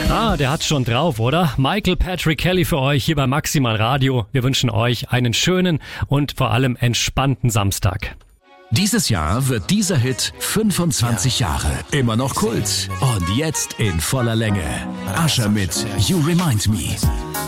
Ah, der hat's schon drauf, oder? Michael Patrick Kelly für euch hier bei Maximal Radio. Wir wünschen euch einen schönen und vor allem entspannten Samstag. Dieses Jahr wird dieser Hit 25 Jahre. Immer noch Kult. Und jetzt in voller Länge. Usher mit You Remind Me.